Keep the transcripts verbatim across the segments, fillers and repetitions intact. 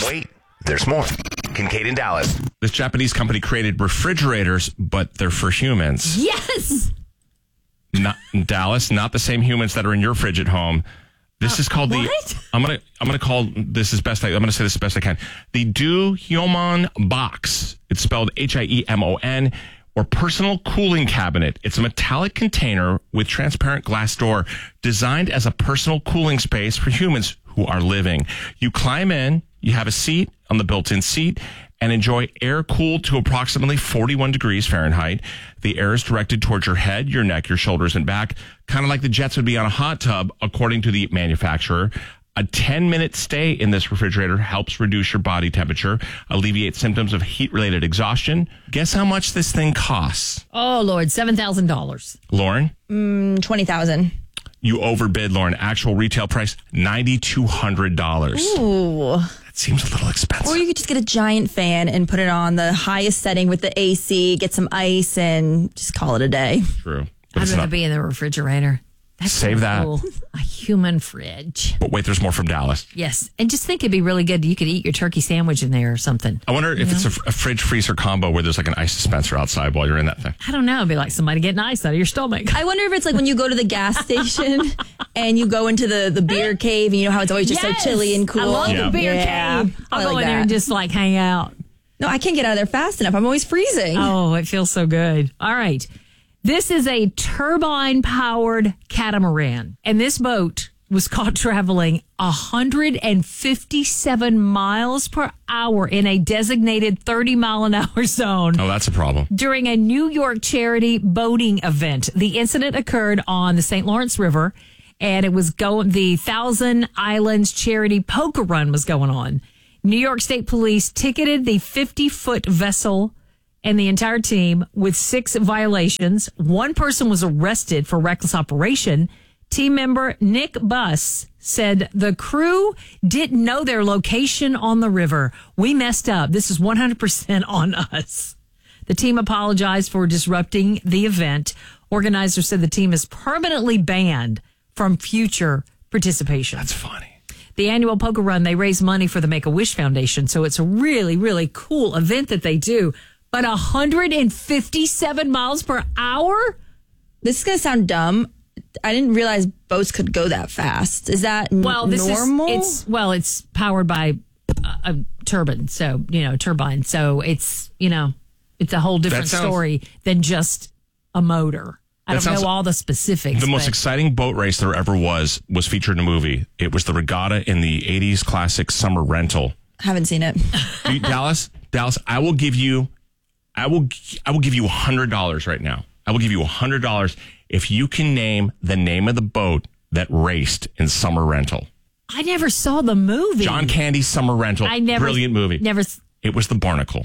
Wait, there's more. Kincaid in Dallas. This Japanese company created refrigerators, but they're for humans. Yes. Not in Dallas, not the same humans that are in your fridge at home. This uh, is called the. What? I'm gonna. I'm gonna call this as best. I, I'm gonna say this as best I can. The Do Hyomon Box. It's spelled H I E M O N. Or personal cooling cabinet. It's a metallic container with transparent glass door designed as a personal cooling space for humans who are living. You climb in, you have a seat on the built-in seat, and enjoy air cooled to approximately forty-one degrees Fahrenheit. The air is directed towards your head, your neck, your shoulders, and back, kind of like the jets would be on a hot tub, according to the manufacturer. A ten-minute stay in this refrigerator helps reduce your body temperature, alleviate symptoms of heat-related exhaustion. Guess how much this thing costs? Oh, Lord, seven thousand dollars. Lauren? Mm, twenty thousand dollars. You overbid, Lauren. Actual retail price, nine thousand two hundred dollars. Ooh. That seems a little expensive. Or you could just get a giant fan and put it on the highest setting with the A C, get some ice, and just call it a day. True. But I'd it's rather not- be in the refrigerator. That's Save so that. Cool. A human fridge. But wait, there's more from Dallas. Yes. And just think it'd be really good. You could eat your turkey sandwich in there or something. I wonder if it's a, a fridge freezer combo where there's like an ice dispenser outside while you're in that thing. I don't know. It'd be like somebody getting ice out of your stomach. I wonder if it's like when you go to the gas station and you go into the, the beer cave and you know how it's always just Yes! so chilly and cool. I love Yeah. the beer Yeah. cave. I'll I go like in there that. and just like hang out. No, I can't get out of there fast enough. I'm always freezing. Oh, it feels so good. All right. This is a turbine-powered catamaran, and this boat was caught traveling one hundred fifty-seven miles per hour in a designated thirty mile an hour zone Oh, that's a problem. during a New York charity boating event. The incident occurred on the Saint Lawrence River, and it was going. The Thousand Islands Charity Poker Run was going on. New York State Police ticketed the fifty-foot vessel and the entire team with six violations. One person was arrested for reckless operation. Team member Nick Buss said the crew didn't know their location on the river. We messed up. This is one hundred percent on us. The team apologized for disrupting the event. Organizers said the team is permanently banned from future participation. That's funny. The annual poker run, they raise money for the Make-A-Wish Foundation. So it's a really, really cool event that they do. But one hundred fifty-seven miles per hour? This is going to sound dumb. I didn't realize boats could go that fast. Is that n- Well, this normal? is it's well, it's powered by a, a turbine, so you know, turbine. So it's you know, it's a whole different sounds- story than just a motor. I That don't know sounds- all the specifics. The most but exciting boat race there ever was was featured in a movie. It was the regatta in the eighties classic Summer Rental. Haven't seen it. Do you- Dallas, Dallas, I will give you, I will, I will give you a hundred dollars right now. I will give you a hundred dollars if you can name the name of the boat that raced in Summer Rental. I never saw the movie. John Candy's Summer Rental. I never Brilliant movie. Never. s- It was the Barnacle.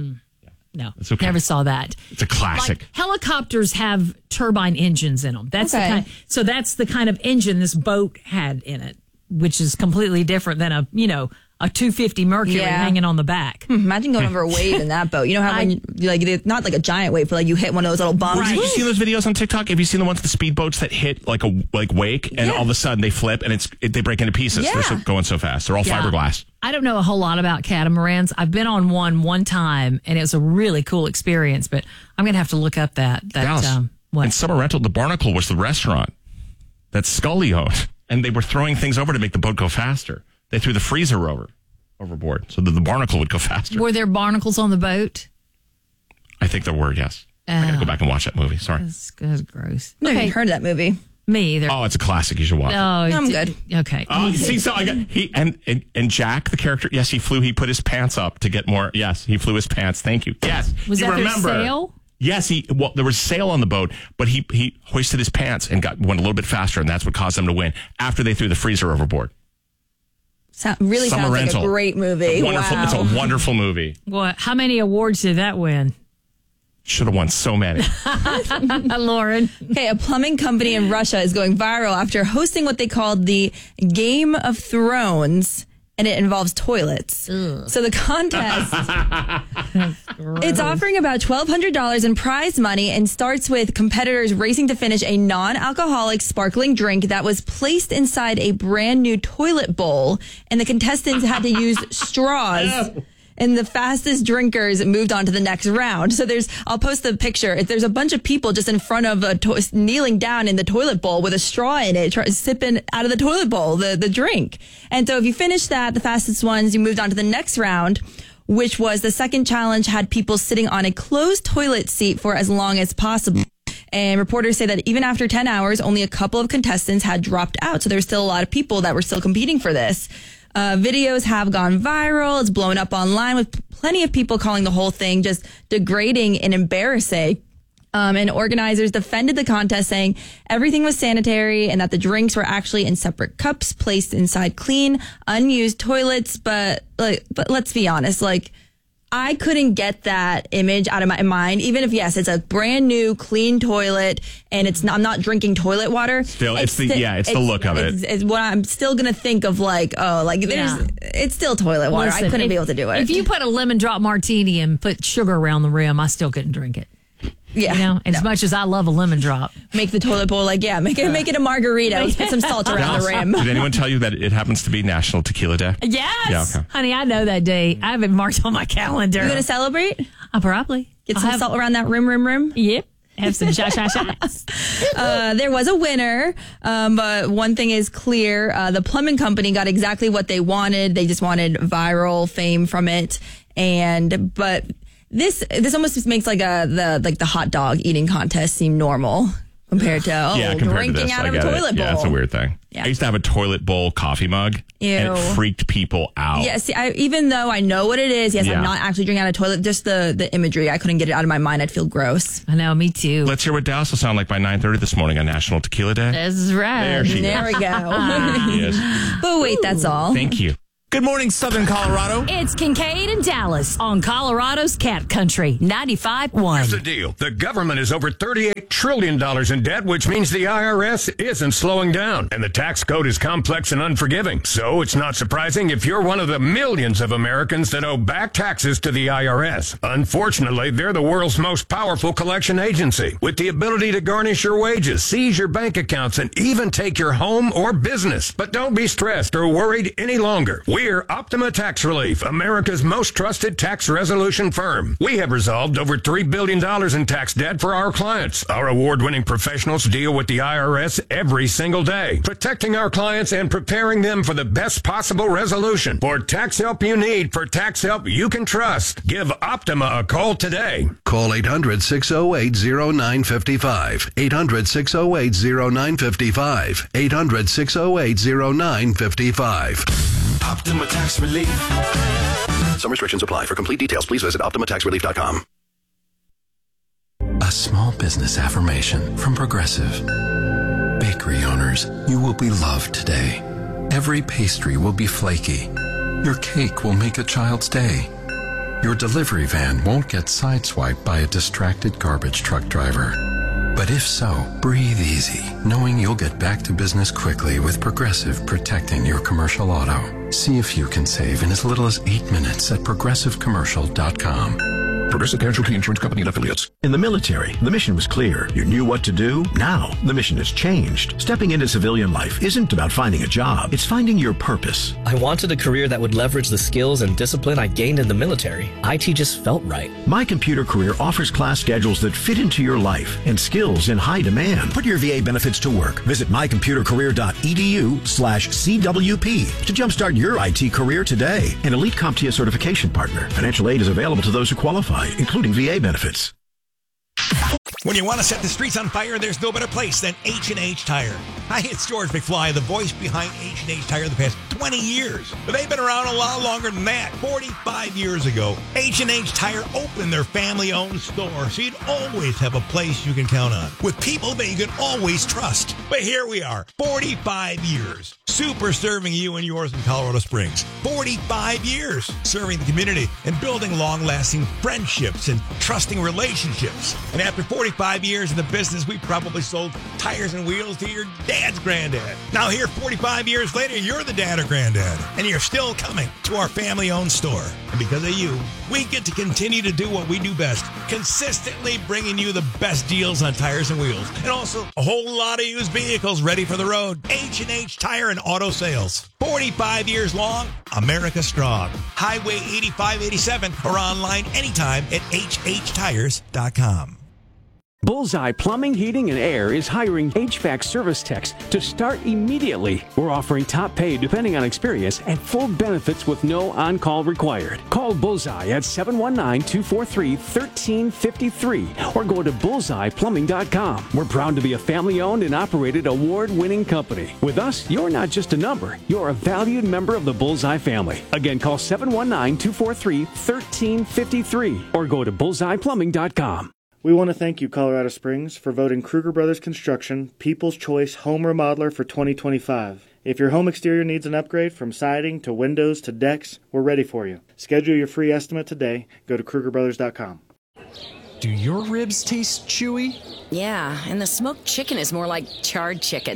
No, It's okay. never saw that. It's a classic. Like helicopters have turbine engines in them. That's Okay. the kind. So that's the kind of engine this boat had in it, which is completely different than a you know a two fifty Mercury Yeah. hanging on the back. Imagine going over a wave in that boat. You know how when you, like it- not like a giant wave, but like you hit one of those little bumps. Have you seen those videos on TikTok? Have you seen the ones with the speedboats that hit like a like wake and Yeah. all of a sudden they flip and it's it, they break into pieces? They're so, Yeah. going so fast. They're all Yeah. fiberglass. I don't know a whole lot about catamarans. I've been on one one time, and it was a really cool experience. But I'm gonna have to look up that that Dallas. um, what. In Summer Rental, the Barnacle was the restaurant that Scully owned, and they were throwing things over to make the boat go faster. They threw the freezer over overboard so that the Barnacle would go faster. Were there barnacles on the boat? I think there were, yes. I gotta go back and watch that movie. Sorry. That's, that's gross. I've never Okay, even heard of that movie. me either. Oh, it's a classic. You should watch it. Oh, I'm d- good. Okay. Oh, see, so I got he and, and and Jack, the character. Yes, he flew. He put his pants up to get more. Yes, he flew his pants. Thank you. Yes, Was you that their remember. sail? Yes, he. Well, there was sail on the boat, but he he hoisted his pants and got went a little bit faster, and that's what caused them to win. After they threw the freezer overboard. So, really Summer sounds Rental. like a great movie. Wonderful. Wow. It's a wonderful movie. What? How many awards did that win? Should have won so many. Uh, Lauren. Okay, a plumbing company in Russia is going viral after hosting what they called the Game of Thrones and it involves toilets. Ugh. So the contest, it's offering about twelve hundred dollars in prize money and starts with competitors racing to finish a non-alcoholic sparkling drink that was placed inside a brand new toilet bowl, and the contestants had to use straws. And the fastest drinkers moved on to the next round. So there's, I'll post the picture. There's a bunch of people just in front of a, to- kneeling down in the toilet bowl with a straw in it, try- sipping out of the toilet bowl, the, the drink. And so if you finish that, the fastest ones, you moved on to the next round, which was the second challenge had people sitting on a closed toilet seat for as long as possible. And reporters say that even after ten hours, only a couple of contestants had dropped out. So there's still a lot of people that were still competing for this. Uh, videos have gone viral. It's blown up online with plenty of people calling the whole thing just degrading and embarrassing. Um, and organizers defended the contest, saying everything was sanitary and that the drinks were actually in separate cups placed inside clean, unused toilets. But like, but let's be honest, like, I couldn't get that image out of my mind, even if, yes, it's a brand new clean toilet and it's not, I'm not drinking toilet water. Still, it's, it's the, yeah, it's, it's the look of it. It's, it's what I'm still going to think of, like, oh, like, there's, Yeah. it's still toilet water. Listen, I couldn't if, be able to do it. If you put a lemon drop martini and put sugar around the rim, I still couldn't drink it. Yeah. You know, as No. much as I love a lemon drop. Make the toilet bowl, like, yeah, make it, make it a margarita. Let's put some salt around the rim. Did anyone tell you that it happens to be National Tequila Day? Yes. Yeah, okay. Honey, I know that day. I have it marked on my calendar. You going to celebrate? I'll probably. Get I'll some have, salt around that rim, rim, rim? Yep. Have some shot, shot, shots. Uh, there was a winner, um, but one thing is clear. Uh, the plumbing company got exactly what they wanted. They just wanted viral fame from it. And, but this, this almost just makes like a, the, like the hot dog eating contest seem normal compared to, oh, yeah, compared drinking to this, out I of a get toilet it. bowl. Yeah, it's a weird thing. Yeah. I used to have a toilet bowl coffee mug, Ew. and it freaked people out. Yeah, see, I, even though I know what it is, yes, Yeah. I'm not actually drinking out of a toilet, just the, the imagery, I couldn't get it out of my mind. I'd feel gross. I know, me too. Let's hear what Dallas will sound like by nine thirty this morning on National Tequila Day. That's right. There she There is. we go. Yes. But wait, that's all. Thank you. Good morning, Southern Colorado. It's Kincaid and Dallas on Colorado's Cat Country, ninety-five point one. Here's the deal. The government is over thirty-eight trillion dollars in debt, which means the I R S isn't slowing down. And the tax code is complex and unforgiving. So it's not surprising if you're one of the millions of Americans that owe back taxes to the I R S. Unfortunately, they're the world's most powerful collection agency, with the ability to garnish your wages, seize your bank accounts, and even take your home or business. But don't be stressed or worried any longer. We're Optima Tax Relief, America's most trusted tax resolution firm. We have resolved over three billion dollars in tax debt for our clients. Our award-winning professionals deal with the I R S every single day, protecting our clients and preparing them for the best possible resolution. For tax help you need, for tax help you can trust, give Optima a call today. Call eight hundred, six oh eight, oh nine five five. eight hundred, six oh eight, oh nine five five. eight hundred, six oh eight, oh nine five five. Optima Tax Relief. Some restrictions apply. For complete details, please visit optima tax relief dot com. A small business affirmation from Progressive. Bakery owners, you will be loved today. Every pastry will be flaky. Your cake will make a child's day. Your delivery van won't get sideswiped by a distracted garbage truck driver. But if so, breathe easy, knowing you'll get back to business quickly with Progressive protecting your commercial auto. See if you can save in as little as eight minutes at progressive commercial dot com. Progressive Casualty Insurance Company and Affiliates. In the military, the mission was clear. You knew what to do. Now, the mission has changed. Stepping into civilian life isn't about finding a job. It's finding your purpose. I wanted a career that would leverage the skills and discipline I gained in the military. I T just felt right. My Computer Career offers class schedules that fit into your life and skills in high demand. Put your V A benefits to work. Visit my computer career dot e d u slash C W P to jumpstart your I T career today. An elite CompTIA certification partner. Financial aid is available to those who qualify, including V A benefits. When you want to set the streets on fire, there's no better place than H and H Tire. Hi, it's George McFly, the voice behind H and H Tire the past twenty years. But they've been around a lot longer than that. forty-five years ago, H and H Tire opened their family-owned store, so you'd always have a place you can count on, with people that you can always trust. But here we are, forty-five years, super serving you and yours in Colorado Springs. forty-five years serving the community and building long-lasting friendships and trusting relationships. And after forty-five forty-five years in the business, we probably sold tires and wheels to your dad's granddad. Now here, forty-five years later, you're the dad or granddad, and you're still coming to our family-owned store. And because of you, we get to continue to do what we do best, consistently bringing you the best deals on tires and wheels, and also a whole lot of used vehicles ready for the road. H and H Tire and Auto Sales. forty-five years long, America strong. Highway eighty-five eighty-seven or online anytime at H H tires dot com. Bullseye Plumbing, Heating, and Air is hiring H V A C service techs to start immediately. We're offering top pay depending on experience and full benefits with no on-call required. Call Bullseye at seven one nine, two four three, one three five three or go to bullseye plumbing dot com. We're proud to be a family-owned and operated award-winning company. With us, you're not just a number. You're a valued member of the Bullseye family. Again, call seven one nine, two four three, one three five three or go to bullseye plumbing dot com. We want to thank you, Colorado Springs, for voting Kruger Brothers Construction People's Choice Home Remodeler for twenty twenty-five. If your home exterior needs an upgrade from siding to windows to decks, we're ready for you. Schedule your free estimate today. Go to Kruger Brothers dot com. Do your ribs taste chewy? Yeah, and the smoked chicken is more like charred chicken.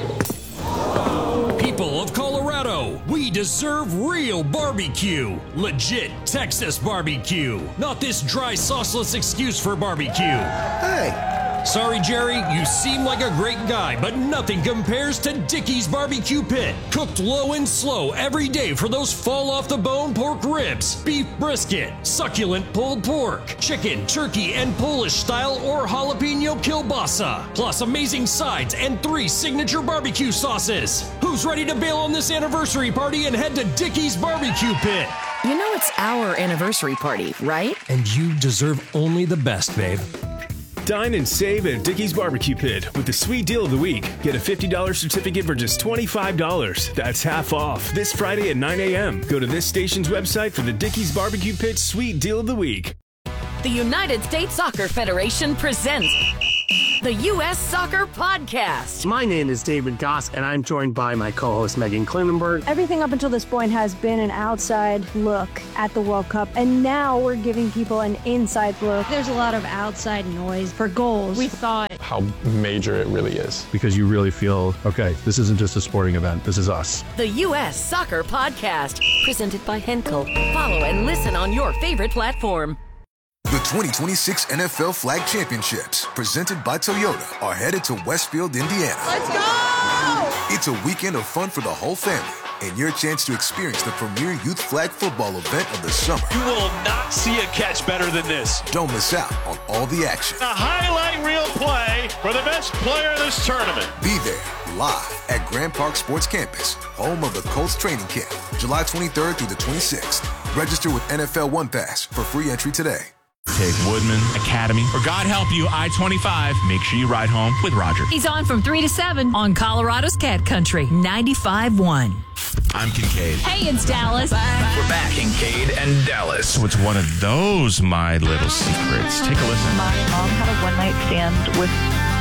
People of Colorado, we deserve real barbecue. Legit Texas barbecue. Not this dry, sauceless excuse for barbecue. Hey! Sorry, Jerry, you seem like a great guy, but nothing compares to Dickey's Barbecue Pit. Cooked low and slow every day for those fall-off-the-bone pork ribs, beef brisket, succulent pulled pork, chicken, turkey, and Polish-style or jalapeno kielbasa, plus amazing sides and three signature barbecue sauces. Who's ready to bail on this anniversary party and head to Dickey's Barbecue Pit? You know it's our anniversary party, right? And you deserve only the best, babe. Dine and save at Dickey's Barbecue Pit with the sweet deal of the week. Get a fifty dollars certificate for just twenty-five dollars. That's half off this Friday at nine a.m. Go to this station's website for the Dickey's Barbecue Pit sweet deal of the week. The United States Soccer Federation presents the U S Soccer Podcast. My name is David Goss, and I'm joined by my co-host Megan Klinenberg. Everything up until this point has been an outside look at the World Cup, and now we're giving people an inside look. There's a lot of outside noise for goals. We thought how major it really is. Because you really feel, okay, this isn't just a sporting event, this is us. The U S Soccer Podcast, presented by Henkel. Follow and listen on your favorite platform. The twenty twenty-six N F L Flag Championships, presented by Toyota, are headed to Westfield, Indiana. Let's go! It's a weekend of fun for the whole family and your chance to experience the premier youth flag football event of the summer. You will not see a catch better than this. Don't miss out on all the action. A highlight reel play for the best player in this tournament. Be there live at Grand Park Sports Campus, home of the Colts training camp, July twenty-third through the twenty-sixth. Register with N F L One Pass for free entry today. Take Woodman Academy, or God help you, I twenty-five. Make sure you ride home with Roger. He's on from three to seven on Colorado's Cat Country, ninety-five point one. I'm Kincaid. Hey, it's Dallas. We're back, Kincaid and Dallas. So it's one of those My Little Secrets. Take a listen. My mom had a one-night stand with...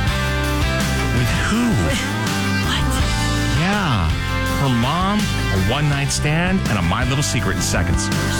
With who? What? Yeah. Her mom, a one-night stand, and a My Little Secret in seconds.